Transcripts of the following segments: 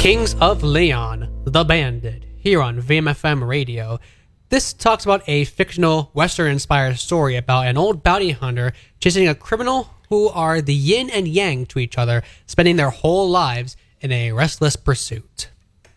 Kings of Leon, The Bandit, here on VMFM Radio. This talks about a fictional Western-inspired story about an old bounty hunter chasing a criminal who are the yin and yang to each other, spending their whole lives in a restless pursuit.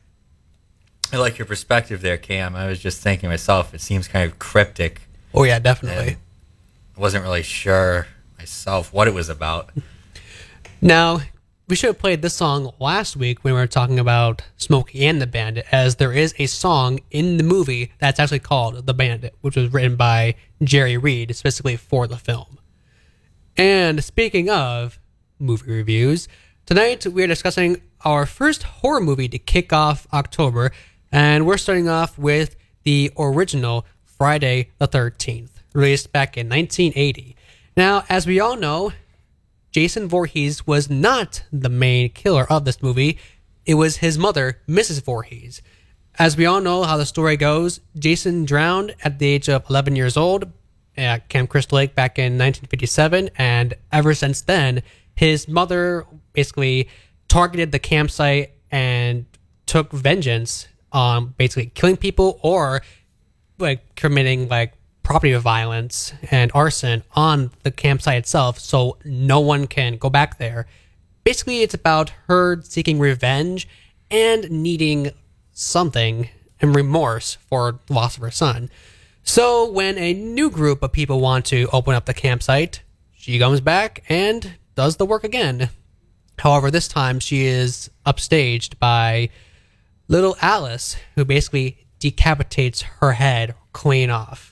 I like your perspective there, Cam. I was just thinking myself, it seems kind of cryptic. Oh yeah, definitely. I wasn't really sure myself what it was about. Now, we should have played this song last week when we were talking about Smokey and the Bandit, as there is a song in the movie that's actually called The Bandit, which was written by Jerry Reed, specifically for the film. And speaking of movie reviews, tonight we're discussing our first horror movie to kick off October, and we're starting off with the original Friday the 13th, released back in 1980. Now, as we all know, Jason Voorhees was not the main killer of this movie. It was his mother, Mrs. Voorhees. As we all know how the story goes, Jason drowned at the age of 11 years old at Camp Crystal Lake back in 1957, and ever since then, his mother basically targeted the campsite and took vengeance on basically killing people or like committing like property violence and arson on the campsite itself, so no one can go back there. Basically, it's about her seeking revenge and needing something and remorse for the loss of her son. So when a new group of people want to open up the campsite, she comes back and does the work again. However, this time she is upstaged by little Alice, who basically decapitates her head clean off.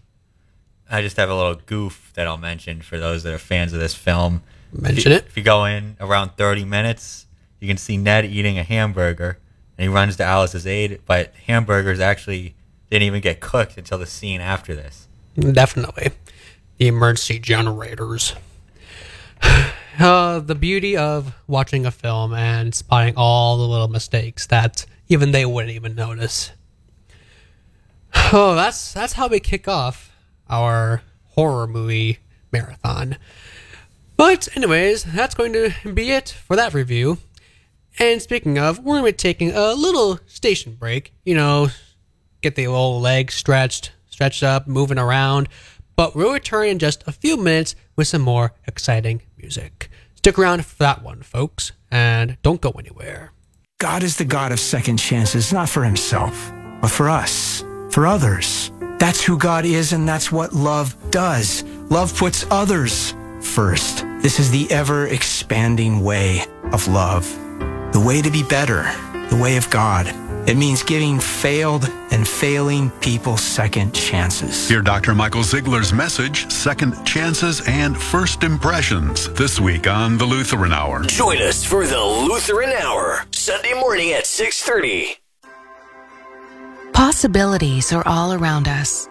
I just have a little goof that I'll mention for those that are fans of this film. Mention it. If you go in around 30 minutes, you can see Ned eating a hamburger, and he runs to Alice's aid, but hamburgers actually didn't even get cooked until the scene after this. Definitely. The emergency generators. The beauty of watching a film and spotting all the little mistakes that even they wouldn't even notice. Oh, that's how we kick off our horror movie marathon. But anyways, that's going to be it for that review. And speaking of, we're going to be taking a little station break. You know, get the old legs stretched up, moving around. But we'll return in just a few minutes with some more exciting music. Stick around for that one, folks, and don't go anywhere. God is the God of second chances, not for himself, but for us, for others. That's who God is, and that's what love does. Love puts others first. This is the ever-expanding way of love. The way to be better, the way of God. It means giving failed and failing people second chances. Hear Dr. Michael Ziegler's message, Second Chances and First Impressions, this week on The Lutheran Hour. Join us for The Lutheran Hour, Sunday morning at 6:30. Possibilities are all around us.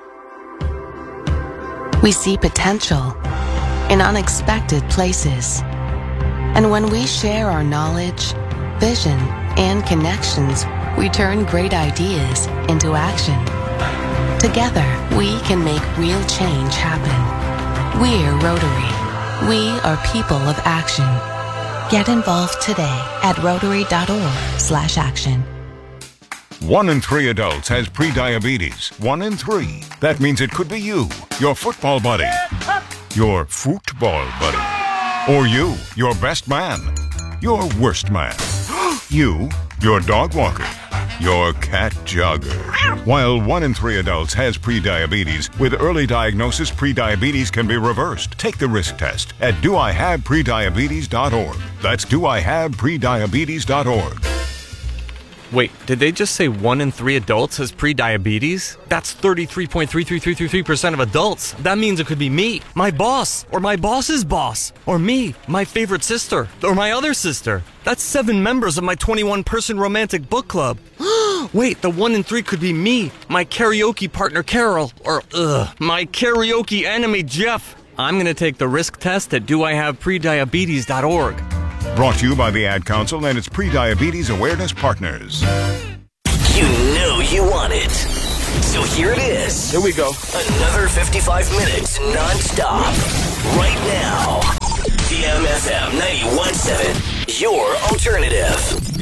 We see potential in unexpected places. And when we share our knowledge, vision, and connections, we turn great ideas into action. Together, we can make real change happen. We're Rotary. We are people of action. Get involved today at rotary.org/action. 1 in 3 adults has prediabetes. 1 in 3. That means it could be you, your football buddy, your football buddy, or you, your best man, your worst man, you, your dog walker, your cat jogger. While 1 in 3 adults has prediabetes, with early diagnosis, prediabetes can be reversed. Take the risk test at doihaveprediabetes.org. That's doihaveprediabetes.org. Wait, did they just say 1 in 3 adults has prediabetes? That's 33.33333% of adults. That means it could be me, my boss, or my boss's boss, or me, my favorite sister, or my other sister. That's 7 members of my 21-person romantic book club. Wait, the 1 in 3 could be me, my karaoke partner Carol, or my karaoke enemy Jeff. I'm gonna take the risk test at doihaveprediabetes.org. Brought to you by the Ad Council and its Prediabetes Awareness Partners. You know you want it. So here it is. Here we go. Another 55 minutes non-stop. Right now. VMFM 91.7. Your alternative.